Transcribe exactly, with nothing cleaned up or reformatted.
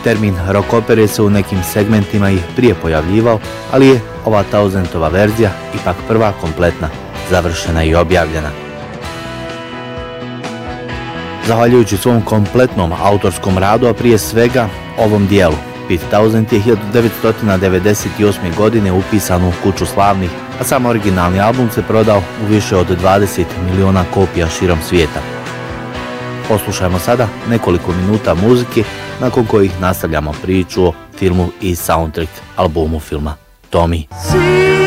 Termin rock opere se u nekim segmentima i prije pojavljivao, ali je ova Tauzendova verzija ipak prva kompletna, završena i objavljena. Zahvaljujući svom kompletnom autorskom radu, a prije svega ovom dijelu, Pete Townshend je hiljadu devetsto devedeset osme. godine upisan u kuću slavnih, a sam originalni album se prodao u više od dvadeset miliona kopija širom svijeta. Poslušajmo sada nekoliko minuta muzike, nakon kojih nastavljamo priču o filmu i soundtrack albumu filma Tommy.